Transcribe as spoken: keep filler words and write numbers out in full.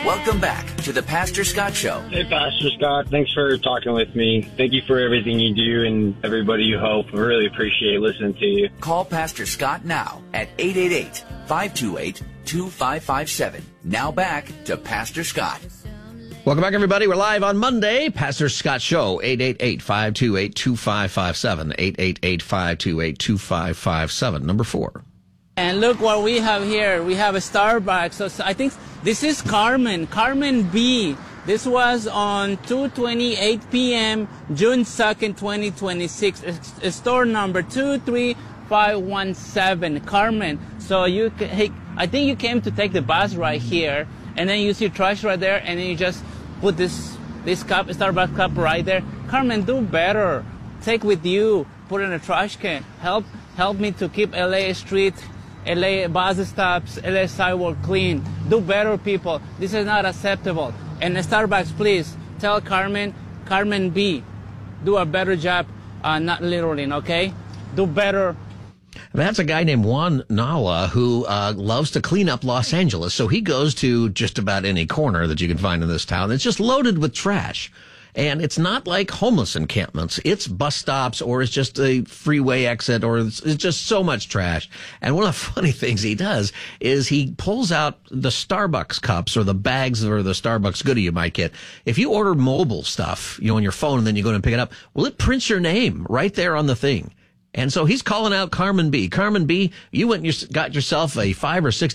Welcome back to the Pastor Scott Show. Hey, Pastor Scott. Thanks for talking with me. Thank you for everything you do and everybody you help. I really appreciate listening to you. Call Pastor Scott now at eight eight eight, five two eight, two five five seven. Now back to Pastor Scott. Welcome back, everybody. We're live on Monday. Pastor Scott Show, eight eight eight, five two eight, two five five seven, eight eight eight, five two eight, two five five seven. Number four. And look what we have here. We have a Starbucks. So I think this is Carmen, Carmen B. This was on two twenty-eight p.m., June second, twenty twenty-six. It's store number two three five one seven, Carmen. So you, hey, I think you came to take the bus right here, and then you see trash right there, and then you just put this this cup, Starbucks cup right there. Carmen, do better. Take with you. Put in a trash can. Help help me to keep L A street, L A bus stops, L A sidewalk clean. Do better, people. This is not acceptable. And Starbucks, please tell Carmen, Carmen B, do a better job, uh, not littering, okay? Do better. That's a guy named Juan Nala who uh, loves to clean up Los Angeles. So he goes to just about any corner that you can find in this town. It's just loaded with trash. And it's not like homeless encampments. It's bus stops, or it's just a freeway exit, or it's, it's just so much trash. And one of the funny things he does is he pulls out the Starbucks cups or the bags or the Starbucks goodie you might get. If you order mobile stuff, you know, on your phone, and then you go in and pick it up, well, it prints your name right there on the thing. And so he's calling out Carmen B. Carmen B., you went and you got yourself a five or six